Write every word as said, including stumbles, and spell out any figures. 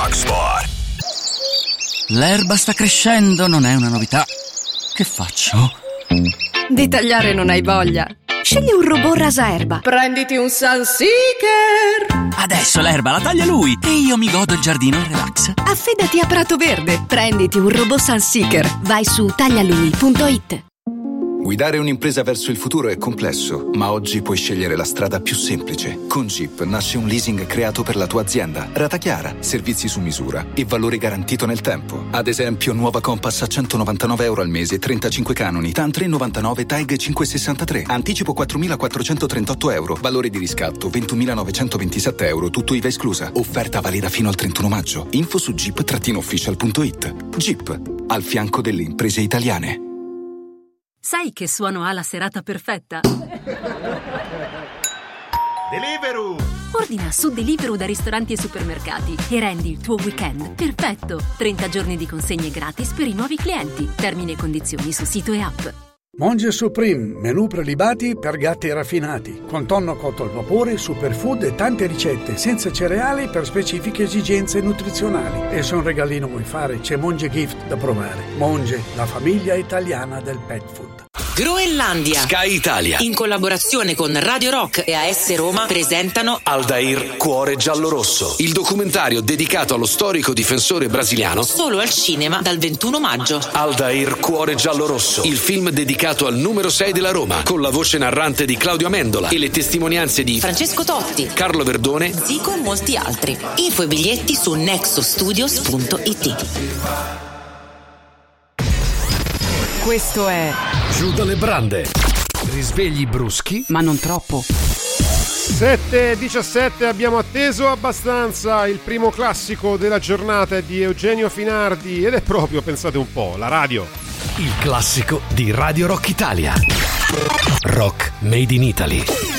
Rock Sport. L'erba sta crescendo, non è una novità. Che faccio? Di tagliare non hai voglia? Scegli un robot rasaerba. Prenditi un Sunseeker. Adesso l'erba la taglia lui e io mi godo il giardino in relax. Affidati a Prato Verde. Prenditi un robot Sunseeker. Vai su taglialui punto it. Guidare un'impresa verso il futuro è complesso, ma oggi puoi scegliere la strada più semplice. Con Jeep nasce un leasing creato per la tua azienda. Rata chiara, servizi su misura e valore garantito nel tempo. Ad esempio, nuova Compass a centonovantanove euro al mese, trentacinque canoni, TAN tre virgola novantanove, TAG cinquecentosessantatré. Anticipo quattromilaquattrocentotrentotto euro. Valore di riscatto ventunomilanovecentoventisette euro, tutto I V A esclusa. Offerta valida fino al trentuno maggio. Info su jeep official punto it. Jeep, al fianco delle imprese italiane. Sai che suono ha la serata perfetta? Deliveroo! Ordina su Deliveroo da ristoranti e supermercati e rendi il tuo weekend perfetto. trenta giorni di consegne gratis per i nuovi clienti. Termini e condizioni su sito e app. Monge Supreme, menù prelibati per gatti raffinati, con tonno cotto al vapore, superfood e tante ricette senza cereali per specifiche esigenze nutrizionali. E se un regalino vuoi fare, c'è Monge Gift da provare. Monge, la famiglia italiana del pet food. Groenlandia, Sky Italia, in collaborazione con Radio Rock e A S Roma, presentano Aldair Cuore Giallorosso, il documentario dedicato allo storico difensore brasiliano. Solo al cinema dal ventuno maggio. Aldair Cuore Giallorosso, il film dedicato al numero sei della Roma, con la voce narrante di Claudio Amendola e le testimonianze di Francesco Totti, Carlo Verdone, Zico e molti altri. Info e biglietti su nexostudios punto it. Questo è Giù dalle brande. Risvegli bruschi, ma non troppo. sette e diciassette, abbiamo atteso abbastanza. Il primo classico della giornata è di Eugenio Finardi ed è proprio, pensate un po', la radio. il classico di Radio Rock Italia. Rock Made in Italy.